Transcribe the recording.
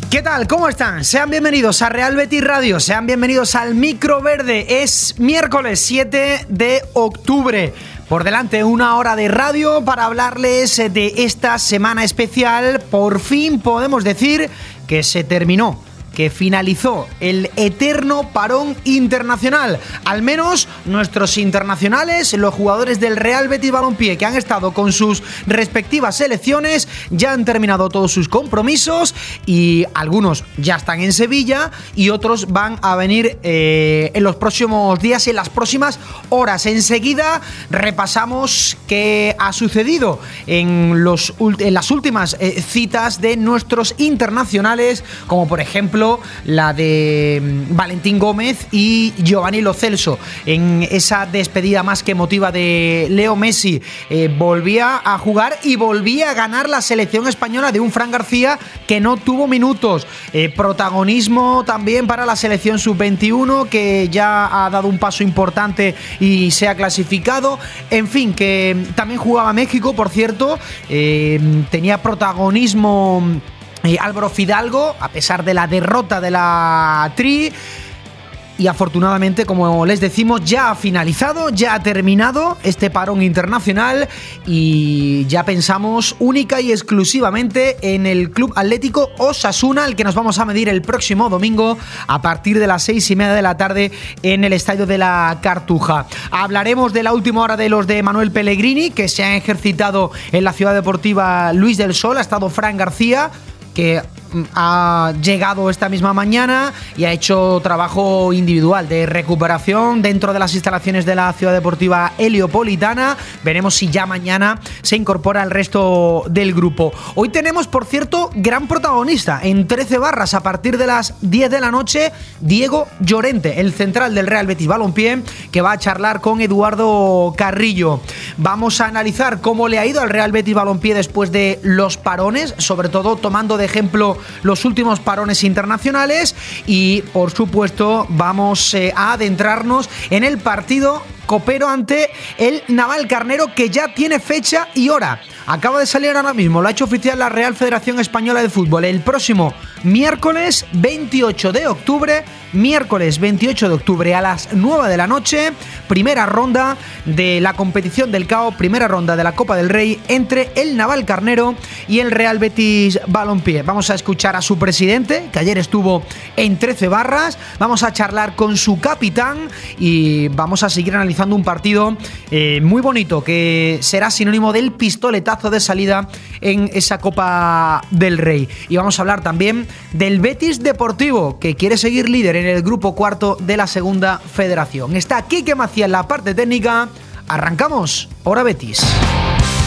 ¿Qué tal? ¿Cómo están? Sean bienvenidos a Real Betis Radio, sean bienvenidos al Micro Verde. Es miércoles 7 de octubre. Por delante una hora de radio para hablarles de esta semana especial. Por fin podemos decir que se terminó, que finalizó el eterno parón internacional. Al menos nuestros internacionales, los jugadores del Real Betis Balompié que han estado con sus respectivas selecciones, ya han terminado todos sus compromisos y algunos ya están en Sevilla y otros van a venir en los próximos días y en las próximas horas. Enseguida repasamos qué ha sucedido en las últimas citas de nuestros internacionales, como por ejemplo la de Valentín Gómez y Giovanni Lo Celso. En esa despedida más que emotiva de Leo Messi, volvía a jugar y volvía a ganar la selección española de un Fran García que no tuvo minutos. Protagonismo también para la selección sub-21, que ya ha dado un paso importante y se ha clasificado. En fin, que también jugaba México, por cierto. Tenía protagonismo Álvaro Fidalgo, a pesar de la derrota de la Tri. Y afortunadamente, como les decimos, ya ha finalizado, ya ha terminado este parón internacional y ya pensamos única y exclusivamente en el Club Atlético Osasuna, al que nos vamos a medir el próximo domingo a partir de las 6:30 de la tarde en el Estadio de la Cartuja. Hablaremos de la última hora de los de Manuel Pellegrini, que se han ejercitado en la Ciudad Deportiva Luis del Sol. Ha estado Fran García, que ha llegado esta misma mañana y ha hecho trabajo individual de recuperación dentro de las instalaciones de la Ciudad Deportiva Heliopolitana. Veremos si ya mañana se incorpora el resto del grupo. Hoy tenemos, por cierto, gran protagonista en 13 barras a partir de las 10 de la noche, Diego Llorente, el central del Real Betis Balompié, que va a charlar con Eduardo Carrillo. Vamos a analizar cómo le ha ido al Real Betis Balompié después de los parones, sobre todo tomando de ejemplo los últimos parones internacionales, y por supuesto vamos a adentrarnos en el partido copero ante el Navalcarnero, que ya tiene fecha y hora. Acaba de salir ahora mismo, lo ha hecho oficial la Real Federación Española de Fútbol. El próximo miércoles 28 de octubre, a las 9 de la noche, primera ronda de la competición del CAO, primera ronda de la Copa del Rey entre el Navalcarnero y el Real Betis Balompié. Vamos a escuchar a su presidente, que ayer estuvo en 13 barras, vamos a charlar con su capitán y vamos a seguir analizando un partido muy bonito, que será sinónimo del pistoletazo de salida en esa Copa del Rey. Y vamos a hablar también del Betis Deportivo, que quiere seguir líder en el grupo cuarto de la Segunda Federación. Está Quique Macías en la parte técnica. Arrancamos Hora Betis.